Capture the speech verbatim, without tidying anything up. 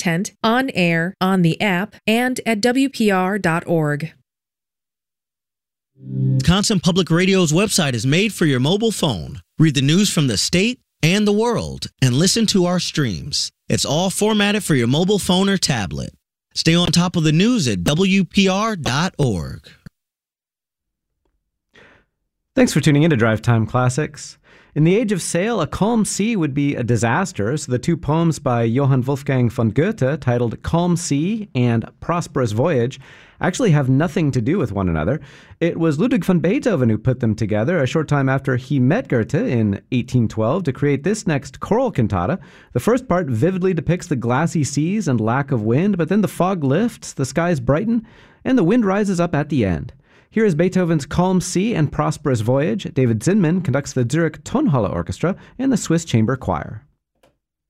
content on air, on the app, and at W P R dot org. Wisconsin Public Radio's website is made for your mobile phone. Read the news from the state and the world and listen to our streams. It's all formatted for your mobile phone or tablet. Stay on top of the news at W P R dot org. Thanks for tuning in to Drive Time Classics. In the age of sail, a calm sea would be a disaster, so the two poems by Johann Wolfgang von Goethe, titled Calm Sea and Prosperous Voyage, actually have nothing to do with one another. It was Ludwig van Beethoven who put them together a short time after he met Goethe in eighteen twelve to create this next choral cantata. The first part vividly depicts the glassy seas and lack of wind, but then the fog lifts, the skies brighten, and the wind rises up at the end. Here is Beethoven's Calm Sea and Prosperous Voyage. David Zinman conducts the Zurich Tonhalle Orchestra and the Swiss Chamber Choir.